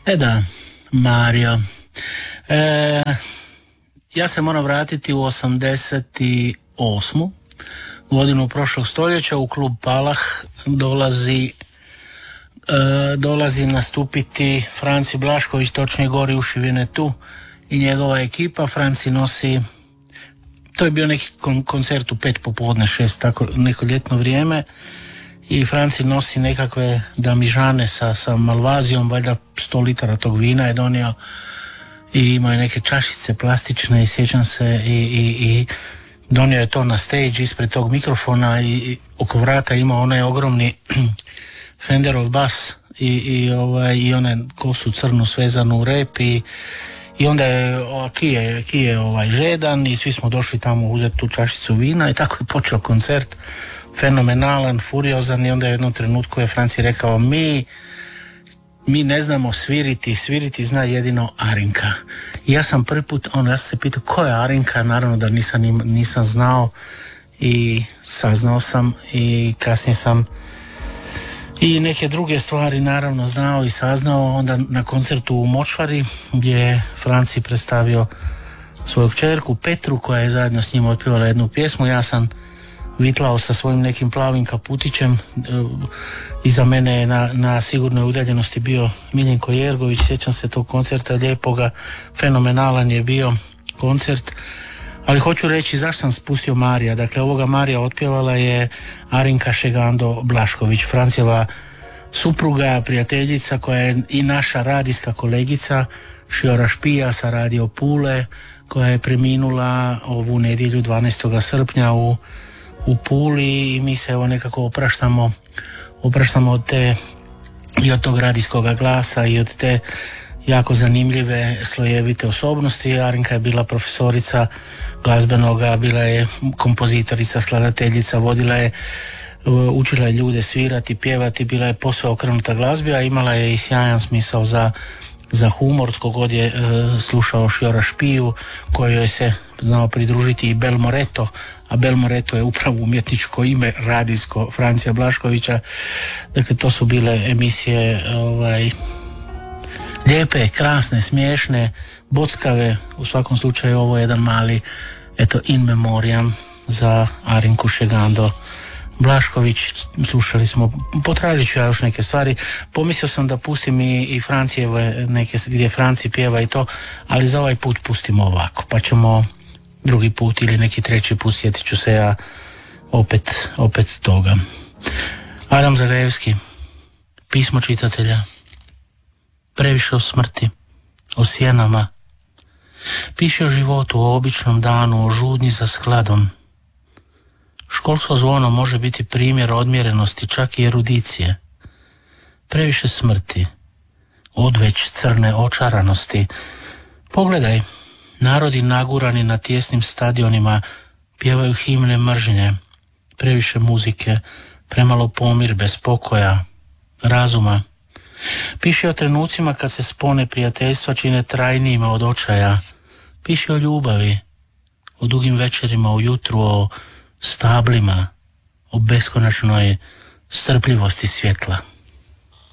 E da, Mario. Ja se moram vratiti u 88. godinu prošlog stoljeća. U klub Palah dolazi nastupiti Franci Blašković, točnije Gori Ušivine tu i njegova ekipa. Franci nosi, to je bio neki koncert u 5 popodne, 6, tako neko ljetno vrijeme, i Franci nosi nekakve damižane sa malvazijom, valjda 100 litara tog vina je donio, i imaju neke čašice plastične i sjećam se i donio je to na stage ispred tog mikrofona i oko vrata ima onaj ogromni Fenderov bas i one kosu crnu svezanu u rep i onda je kije žedan i svi smo došli tamo uzeti tu čašicu vina i tako je počeo koncert, fenomenalan, furiozan, i onda je u jednom trenutku je Franci rekao mi ne znamo sviriti zna jedino Arinka. I ja sam prvi put, ja sam se pitao ko je Arinka, naravno da nisam znao i saznao sam i kasnije sam i neke druge stvari naravno znao i saznao onda na koncertu u Močvari gdje je Franci predstavio svoju kćerku Petru koja je zajedno s njim otpjevala jednu pjesmu. Ja sam vitlao sa svojim nekim plavim kaputićem, iza mene je na sigurnoj udaljenosti bio Miljenko Jergović, sjećam se tog koncerta lijepoga, fenomenalan je bio koncert. Ali hoću reći zašto sam spustio Marija. Dakle, ovoga Marija otpjevala je Arinka Šegando Blašković, Francijeva supruga, prijateljica koja je i naša radijska kolegica, Šiora Špija sa Radio Pule, koja je preminula ovu nedjelju 12. srpnja u Puli, i mi se evo nekako opraštamo od te i od tog radijskog glasa i od te jako zanimljive slojevite osobnosti. Arinka je bila profesorica glazbenoga, bila je kompozitorica, skladateljica, učila je ljude svirati, pjevati, bila je posve okrenuta glazbi, a imala je i sjajan smisao za humor. Tko god je slušao Šiora Špiju, kojoj se znao pridružiti i Bel Moreto, a Bel Moreto je upravo umjetničko ime radijsko Francija Blaškovića. Dakle, to su bile emisije lijepe, krasne, smiješne, bockave. U svakom slučaju ovo je jedan mali in memoriam za Arinku Šegando Blašković. Slušali smo, potražit ću ja još neke stvari, pomislio sam da pustim i Francijeve neke gdje Franci pjeva i to, ali za ovaj put pustimo ovako, pa ćemo drugi put ili neki treći put sjetit ću se ja opet toga. Adam Zagajevski, pismo čitatelja. Previše o smrti, o sjenama. Piše o životu, o običnom danu, o žudnji za skladom. Školsko zvono može biti primjer odmjerenosti, čak i erudicije. Previše smrti, odveć crne očaranosti. Pogledaj, narodi nagurani na tijesnim stadionima pjevaju himne mržnje. Previše muzike, premalo pomirbe, spokoja, razuma. Piše o trenucima kad se spone prijateljstva čine trajnijima od očaja. Piše o ljubavi, o dugim večerima ujutru, o stablima, o beskonačnoj strpljivosti svjetla.